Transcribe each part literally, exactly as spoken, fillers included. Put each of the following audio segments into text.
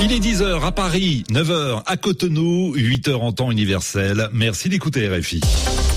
Il est dix heures à Paris, neuf heures à Cotonou, huit heures en temps universel. Merci d'écouter R F I.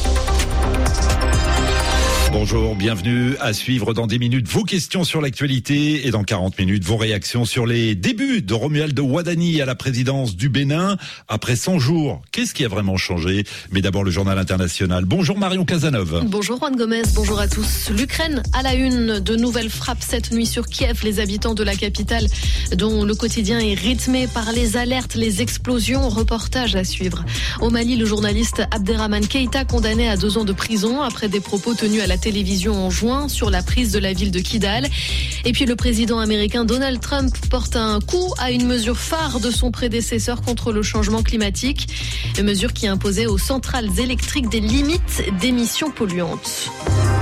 Bonjour, bienvenue à suivre dans dix minutes vos questions sur l'actualité et dans quarante minutes vos réactions sur les débuts de Romuald Wadani à la présidence du Bénin après cent jours. Qu'est-ce qui a vraiment changé? Mais d'abord le journal international. Bonjour Marion Cazeneuve. Bonjour Juan Gomez, bonjour à tous. L'Ukraine à la une, de nouvelles frappes cette nuit sur Kiev. Les habitants de la capitale dont le quotidien est rythmé par les alertes, les explosions. Reportage à suivre. Au Mali, le journaliste Abderrahmane Keïta condamné à deux ans de prison après des propos tenus à la télévision en juin sur la prise de la ville de Kidal. Et puis le président américain Donald Trump porte un coup à une mesure phare de son prédécesseur contre le changement climatique. Une mesure qui imposait aux centrales électriques des limites d'émissions polluantes.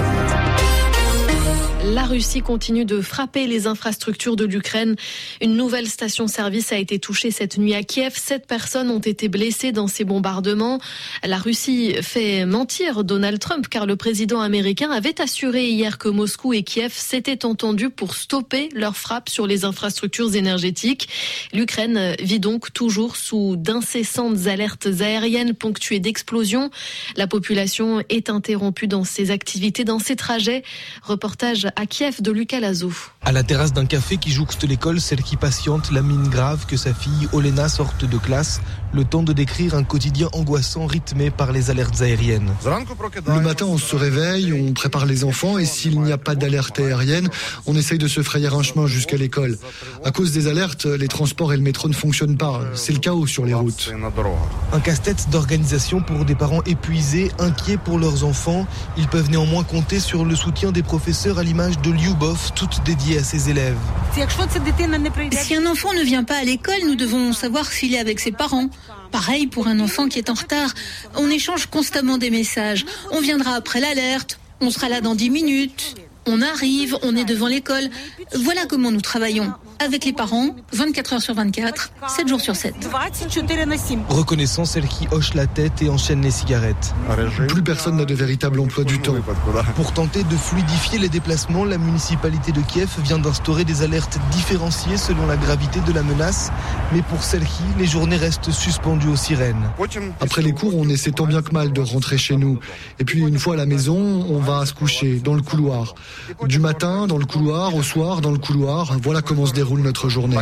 La Russie continue de frapper les infrastructures de l'Ukraine. Une nouvelle station-service a été touchée cette nuit à Kiev. Sept personnes ont été blessées dans ces bombardements. La Russie fait mentir Donald Trump car le président américain avait assuré hier que Moscou et Kiev s'étaient entendus pour stopper leurs frappes sur les infrastructures énergétiques. L'Ukraine vit donc toujours sous d'incessantes alertes aériennes ponctuées d'explosions. La population est interrompue dans ses activités, dans ses trajets. Reportage à Kiev de Lucas Lazo. À la terrasse d'un café qui jouxte l'école, celle qui patiente la mine grave que sa fille Olena sorte de classe, le temps de décrire un quotidien angoissant rythmé par les alertes aériennes. Le matin, on se réveille, on prépare les enfants et s'il n'y a pas d'alerte aérienne, on essaye de se frayer un chemin jusqu'à l'école. À cause des alertes, les transports et le métro ne fonctionnent pas. C'est le chaos sur les routes. Un casse-tête d'organisation pour des parents épuisés, inquiets pour leurs enfants. Ils peuvent néanmoins compter sur le soutien des professeurs à l'image de Lyubov, toute dédiée à ses élèves. Si un enfant ne vient pas à l'école, nous devons savoir s'il est avec ses parents. Pareil pour un enfant qui est en retard. On échange constamment des messages. On viendra après l'alerte. On sera là dans dix minutes. On arrive, on est devant l'école. Voilà comment nous travaillons. Avec les parents, vingt-quatre heures sur vingt-quatre, sept jours sur sept. Reconnaissant celle qui hoche la tête et enchaîne les cigarettes. Plus personne n'a de véritable emploi du temps. Pour tenter de fluidifier les déplacements, la municipalité de Kiev vient d'instaurer des alertes différenciées selon la gravité de la menace. Mais pour celle-ci, les journées restent suspendues aux sirènes. Après les cours, on essaie tant bien que mal de rentrer chez nous. Et puis une fois à la maison, on va se coucher dans le couloir. Du matin, dans le couloir, au soir, dans le couloir. Voilà comment se déroule notre journée.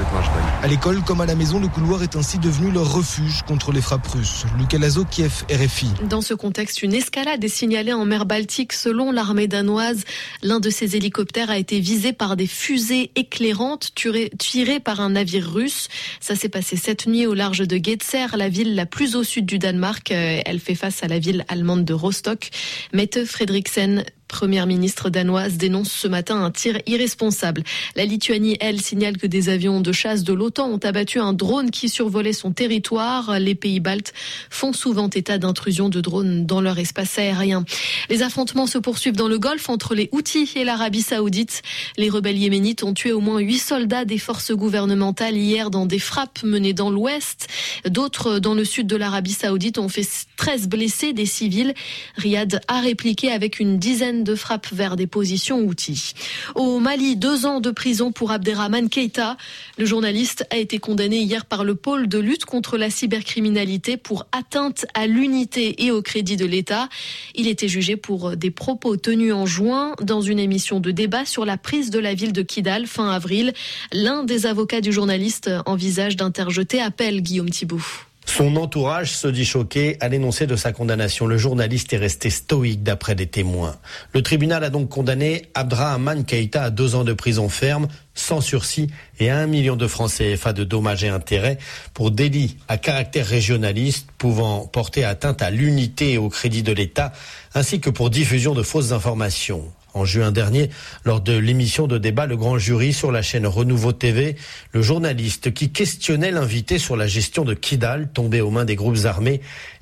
À l'école comme à la maison, le couloir est ainsi devenu leur refuge contre les frappes russes. Lucas Lazo, Kiev, R F I. Dans ce contexte, une escalade est signalée en mer Baltique. Selon l'armée danoise, l'un de ses hélicoptères a été visé par des fusées éclairantes tirées par un navire russe. Ça s'est passé cette nuit au large de Gedser, la ville la plus au sud du Danemark. Elle fait face à la ville allemande de Rostock. Mette Frederiksen, première ministre danoise, dénonce ce matin un tir irresponsable. La Lituanie, elle, signale que des avions de chasse de l'OTAN ont abattu un drone qui survolait son territoire. Les pays baltes font souvent état d'intrusion de drones dans leur espace aérien. Les affrontements se poursuivent dans le Golfe entre les Houthis et l'Arabie Saoudite. Les rebelles yéménites ont tué au moins huit soldats des forces gouvernementales hier dans des frappes menées dans l'ouest. D'autres, dans le sud de l'Arabie Saoudite, ont fait treize blessés, des civils. Riyad a répliqué avec une dizaine de frappes vers des positions houthis. Au Mali, deux ans de prison pour Abderrahmane Keïta. Le journaliste a été condamné hier par le pôle de lutte contre la cybercriminalité pour atteinte à l'unité et au crédit de l'État. Il était jugé pour des propos tenus en juin dans une émission de débat sur la prise de la ville de Kidal fin avril. L'un des avocats du journaliste envisage d'interjeter appel, Guillaume Thibault. Son entourage se dit choqué à l'énoncé de sa condamnation. Le journaliste est resté stoïque d'après des témoins. Le tribunal a donc condamné Abderrahmane Keïta à deux ans de prison ferme, sans sursis et à un million de francs C F A de dommages et intérêts pour délit à caractère régionaliste pouvant porter atteinte à l'unité et au crédit de l'État, ainsi que pour diffusion de fausses informations. En juin dernier, lors de l'émission de débat Le Grand Jury sur la chaîne Renouveau T V, le journaliste qui questionnait l'invité sur la gestion de Kidal, tombé aux mains des groupes armés,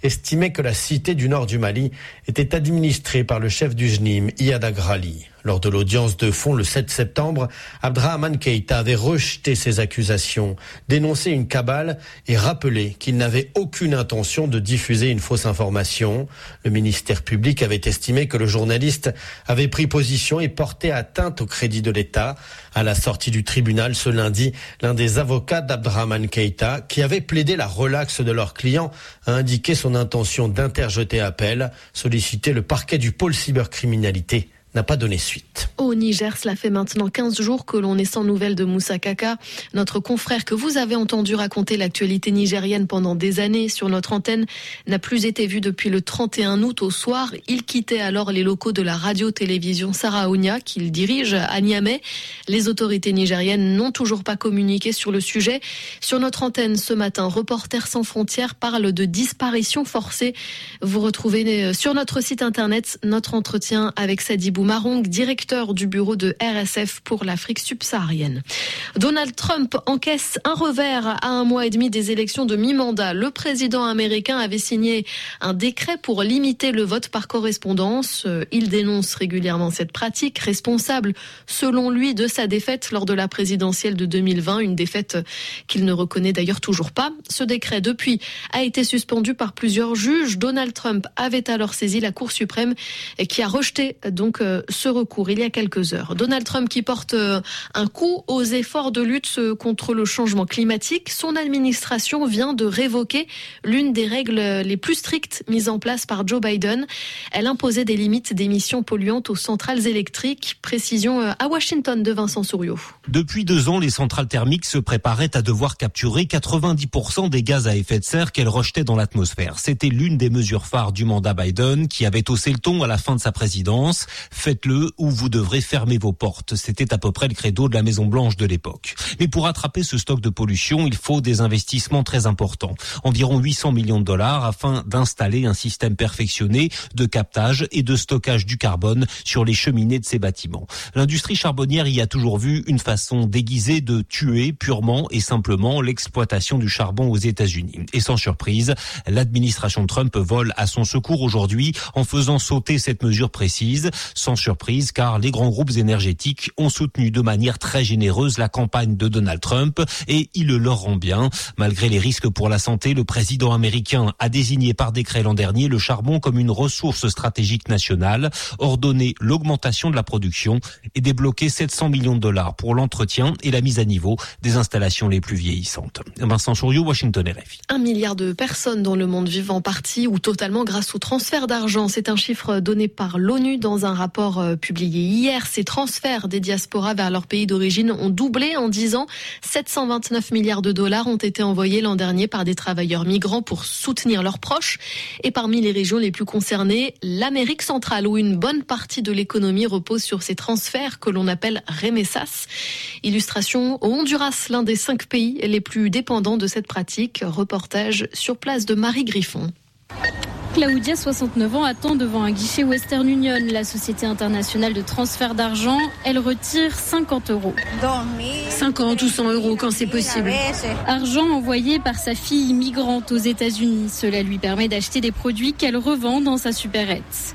estimait que la cité du nord du Mali était administrée par le chef du J N I M, Iyad Agrali. Lors de l'audience de fond le sept septembre, Abdrahmane Keïta avait rejeté ces accusations, dénoncé une cabale et rappelé qu'il n'avait aucune intention de diffuser une fausse information. Le ministère public avait estimé que le journaliste avait pris position et porté atteinte au crédit de l'État. À la sortie du tribunal ce lundi, l'un des avocats d'Abdrahmane Keïta, qui avait plaidé la relaxe de leur client, a indiqué son intention d'interjeter appel, solliciter le parquet du pôle cybercriminalité n'a pas donné suite. Au Niger, cela fait maintenant quinze jours que l'on est sans nouvelles de Moussa Kaka, notre confrère que vous avez entendu raconter l'actualité nigérienne pendant des années sur notre antenne, n'a plus été vu depuis le trente et un août au soir. Il quittait alors les locaux de la radio-télévision Saraounia qu'il dirige à Niamey. Les autorités nigériennes n'ont toujours pas communiqué sur le sujet. Sur notre antenne ce matin, Reporters sans frontières parle de disparition forcée. Vous retrouvez sur notre site internet notre entretien avec Sadibou Marong, directeur du bureau de R S F pour l'Afrique subsaharienne. Donald Trump encaisse un revers à un mois et demi des élections de mi-mandat. Le président américain avait signé un décret pour limiter le vote par correspondance. Il dénonce régulièrement cette pratique, responsable, selon lui, de sa défaite lors de la présidentielle de deux mille vingt, une défaite qu'il ne reconnaît d'ailleurs toujours pas. Ce décret, depuis, a été suspendu par plusieurs juges. Donald Trump avait alors saisi la Cour suprême qui a rejeté donc ce recours il y a quelques heures. Donald Trump qui porte un coup aux efforts de lutte contre le changement climatique. Son administration vient de révoquer l'une des règles les plus strictes mises en place par Joe Biden. Elle imposait des limites d'émissions polluantes aux centrales électriques. Précision à Washington de Vincent Souriau. Depuis deux ans, les centrales thermiques se préparaient à devoir capturer quatre-vingt-dix pour cent des gaz à effet de serre qu'elles rejetaient dans l'atmosphère. C'était l'une des mesures phares du mandat Biden qui avait haussé le ton à la fin de sa présidence. Faites-le ou vous devrez fermer vos portes. C'était à peu près le credo de la Maison-Blanche de l'époque. Mais pour attraper ce stock de pollution, il faut des investissements très importants. Environ huit cents millions de dollars afin d'installer un système perfectionné de captage et de stockage du carbone sur les cheminées de ces bâtiments. L'industrie charbonnière y a toujours vu une façon déguisée de tuer purement et simplement l'exploitation du charbon aux États-Unis. Et sans surprise, l'administration Trump vole à son secours aujourd'hui en faisant sauter cette mesure précise. Sans surprise, car les grands groupes énergétiques ont soutenu de manière très généreuse la campagne de Donald Trump et il le leur rend bien. Malgré les risques pour la santé, le président américain a désigné par décret l'an dernier le charbon comme une ressource stratégique nationale, ordonné l'augmentation de la production et débloqué sept cents millions de dollars pour l'entretien et la mise à niveau des installations les plus vieillissantes. Vincent Souriau, Washington R F I. Un milliard de personnes dans le monde vivent en partie ou totalement grâce au transfert d'argent. C'est un chiffre donné par l'ONU dans un rapport publié hier. Ces transferts des diasporas vers leur pays d'origine ont doublé en dix ans. sept cent vingt-neuf milliards de dollars ont été envoyés l'an dernier par des travailleurs migrants pour soutenir leurs proches. Et parmi les régions les plus concernées, l'Amérique centrale, où une bonne partie de l'économie repose sur ces transferts que l'on appelle remessas. Illustration au Honduras, l'un des cinq pays les plus dépendants de cette pratique. Reportage sur place de Marie Griffon. Claudia, soixante-neuf ans, attend devant un guichet Western Union, la société internationale de transfert d'argent. Elle retire cinquante euros. cinquante ou cent euros quand c'est possible. Argent envoyé par sa fille migrante aux États-Unis. Cela lui permet d'acheter des produits qu'elle revend dans sa supérette.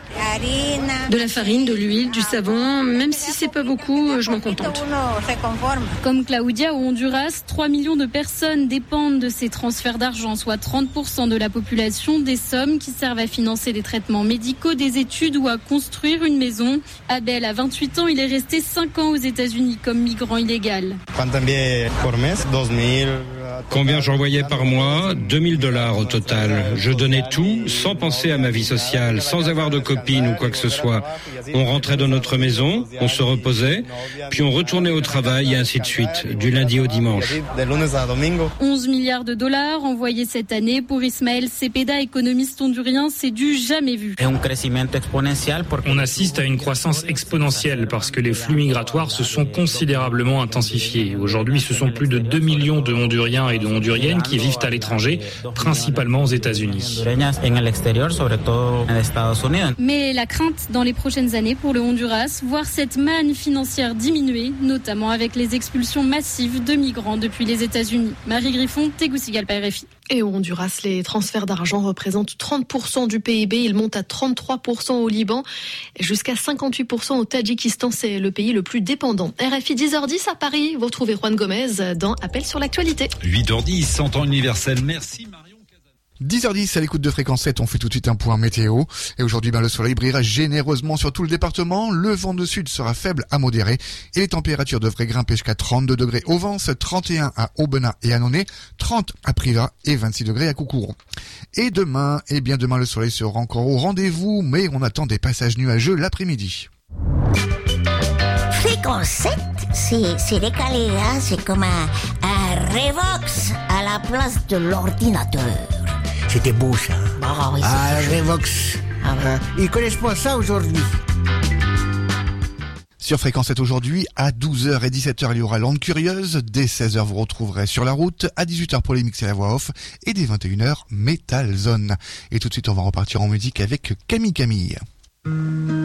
De la farine, de l'huile, du savon, même si c'est pas beaucoup, je m'en contente. Comme Claudia au Honduras, trois millions de personnes dépendent de ces transferts d'argent, soit trente pour cent de la population, des sommes qui servent à financer des traitements médicaux, des études ou à construire une maison. Abel a vingt-huit ans, il est resté cinq ans aux États-Unis comme migrant illégal. Combien j'envoyais par mois? deux mille dollars au total. Je donnais tout sans penser à ma vie sociale, sans avoir de copine ou quoi que ce soit. On rentrait dans notre maison, on se reposait, puis on retournait au travail et ainsi de suite, du lundi au dimanche. onze milliards de dollars envoyés cette année pour Ismaël Cepeda, économiste hondurien, c'est du jamais vu. On assiste à une croissance exponentielle parce que les flux migratoires se sont considérablement intensifiés. Aujourd'hui, ce sont plus de deux millions de Honduriens et de Honduriennes qui vivent à l'étranger, principalement aux États-Unis. Mais la crainte dans les prochaines années pour le Honduras, voir cette manne financière diminuer, notamment avec les expulsions massives de migrants depuis les États-Unis. Marie Griffon, Tegucigalpa, R F I. Et au Honduras, les transferts d'argent représentent trente pour cent du P I B. Ils montent à trente-trois pour cent au Liban et jusqu'à cinquante-huit pour cent au Tadjikistan. C'est le pays le plus dépendant. R F I dix heures dix à Paris. Vous retrouvez Juan Gomez dans Appel sur l'actualité. huit heures dix, en temps universel. Merci Marion. dix heures dix à l'écoute de Fréquence sept, on fait tout de suite un point météo. Et aujourd'hui, ben, le soleil brillera généreusement sur tout le département. Le vent de sud sera faible à modéré. Et les températures devraient grimper jusqu'à trente-deux degrés au Vence, trente et un à Aubenas et Annonay, trente à Privas et vingt-six degrés à Coucouron. Et demain, eh bien demain le soleil sera encore au rendez-vous, mais on attend des passages nuageux l'après-midi. Fréquence sept, c'est, c'est décalé, hein, c'est comme un, un Revox à la place de l'ordinateur. C'était beau ça. Ah oui, ah, c'était Revox. Ah, ben, ils connaissent pas ça aujourd'hui. Sur Fréquence sept aujourd'hui, à douze heures et dix-sept heures, il y aura Langue Curieuse. Dès seize heures, vous retrouverez Sur la route. À dix-huit heures, pour les mix et la voix off. Et dès vingt et une heures, Metal Zone. Et tout de suite, on va repartir en musique avec Camille Camille.